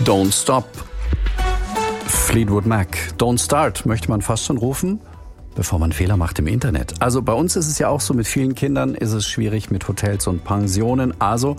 Don't Stop. Fleetwood Mac. Don't Start möchte man fast schon rufen, bevor man Fehler macht im Internet. Also bei uns ist es ja auch so, mit vielen Kindern ist es schwierig mit Hotels und Pensionen. Also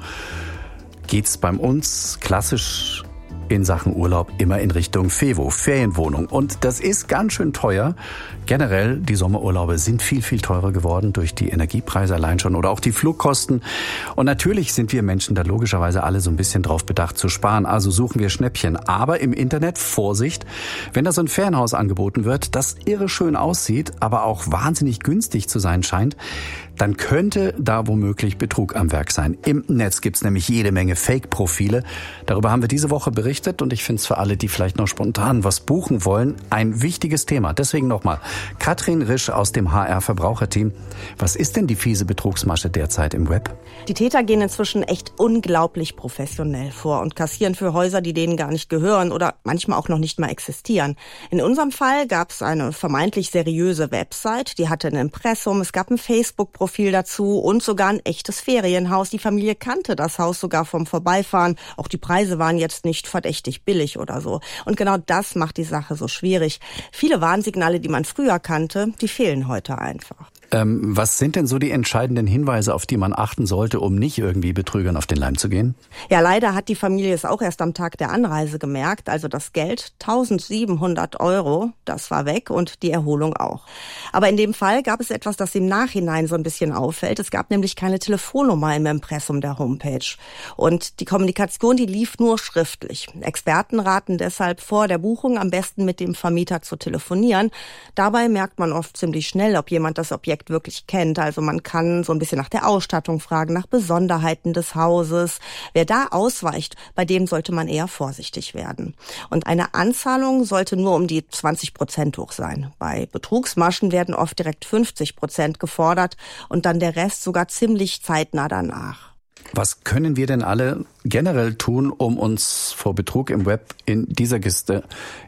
geht's bei uns klassisch in Sachen Urlaub immer in Richtung FEWO, Ferienwohnung. Und das ist ganz schön teuer. Generell, die Sommerurlaube sind viel, viel teurer geworden durch die Energiepreise allein schon oder auch die Flugkosten. Und natürlich sind wir Menschen da logischerweise alle so ein bisschen drauf bedacht zu sparen. Also suchen wir Schnäppchen. Aber im Internet, Vorsicht, wenn da so ein Ferienhaus angeboten wird, das irre schön aussieht, aber auch wahnsinnig günstig zu sein scheint, dann könnte da womöglich Betrug am Werk sein. Im Netz gibt's nämlich jede Menge Fake-Profile. Darüber haben wir diese Woche berichtet und ich finde es für alle, die vielleicht noch spontan was buchen wollen, ein wichtiges Thema. Deswegen nochmal, Katrin Risch aus dem HR-Verbraucherteam. Was ist denn die fiese Betrugsmasche derzeit im Web? Die Täter gehen inzwischen echt unglaublich professionell vor und kassieren für Häuser, die denen gar nicht gehören oder manchmal auch noch nicht mal existieren. In unserem Fall gab es eine vermeintlich seriöse Website, die hatte ein Impressum, es gab ein Facebook-Profil dazu und sogar ein echtes Ferienhaus. Die Familie kannte das Haus sogar vom Vorbeifahren. Auch die Preise waren jetzt nicht verdächtig billig oder so. Und genau das macht die Sache so schwierig. Viele Warnsignale, die man früher kannte, die fehlen heute einfach. Was sind denn so die entscheidenden Hinweise, auf die man achten sollte, um nicht irgendwie Betrügern auf den Leim zu gehen? Ja, leider hat die Familie es auch erst am Tag der Anreise gemerkt. Also das Geld, 1.700 €, das war weg und die Erholung auch. Aber in dem Fall gab es etwas, das im Nachhinein so ein bisschen auffällt. Es gab nämlich keine Telefonnummer im Impressum der Homepage. Und die Kommunikation, die lief nur schriftlich. Experten raten deshalb vor der Buchung am besten mit dem Vermieter zu telefonieren. Dabei merkt man oft ziemlich schnell, ob jemand das Objekt wirklich kennt. Also man kann so ein bisschen nach der Ausstattung fragen, nach Besonderheiten des Hauses. Wer da ausweicht, bei dem sollte man eher vorsichtig werden. Und eine Anzahlung sollte nur um die 20% hoch sein. Bei Betrugsmaschen werden oft direkt 50% gefordert und dann der Rest sogar ziemlich zeitnah danach. Was können wir denn alle generell tun, um uns vor Betrug im Web in dieser Geschichte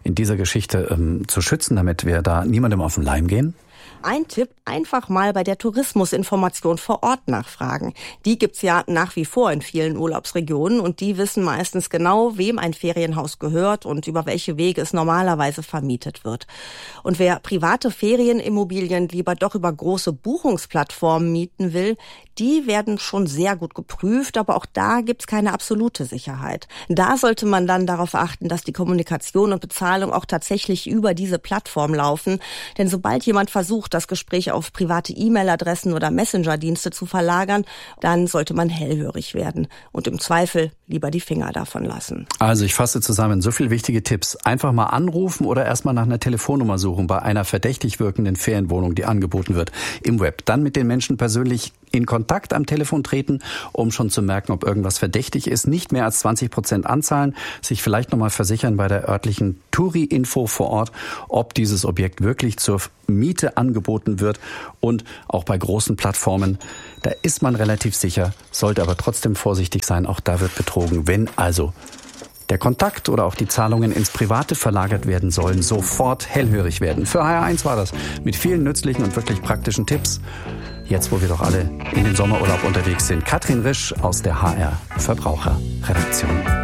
zu schützen, damit wir da niemandem auf den Leim gehen? Ein Tipp, einfach mal bei der Tourismusinformation vor Ort nachfragen. Die gibt's ja nach wie vor in vielen Urlaubsregionen und die wissen meistens genau, wem ein Ferienhaus gehört und über welche Wege es normalerweise vermietet wird. Und wer private Ferienimmobilien lieber doch über große Buchungsplattformen mieten will, die werden schon sehr gut geprüft, aber auch da gibt's keine absolute Sicherheit. Da sollte man dann darauf achten, dass die Kommunikation und Bezahlung auch tatsächlich über diese Plattform laufen, denn sobald jemand versucht, das Gespräch auf private E-Mail-Adressen oder Messenger-Dienste zu verlagern, dann sollte man hellhörig werden und im Zweifel lieber die Finger davon lassen. Also ich fasse zusammen, so viele wichtige Tipps. Einfach mal anrufen oder erstmal nach einer Telefonnummer suchen bei einer verdächtig wirkenden Ferienwohnung, die angeboten wird im Web. Dann mit den Menschen persönlich in Kontakt am Telefon treten, um schon zu merken, ob irgendwas verdächtig ist. Nicht mehr als 20% anzahlen, sich vielleicht nochmal versichern bei der örtlichen Touri-Info vor Ort, ob dieses Objekt wirklich zur Miete angeboten wird. Und auch bei großen Plattformen, da ist man relativ sicher, sollte aber trotzdem vorsichtig sein. Auch da wird betrogen. Wenn also der Kontakt oder auch die Zahlungen ins Private verlagert werden sollen, sofort hellhörig werden. Für HR1 war das mit vielen nützlichen und wirklich praktischen Tipps. Jetzt, wo wir doch alle in den Sommerurlaub unterwegs sind. Katrin Risch aus der HR Verbraucherredaktion.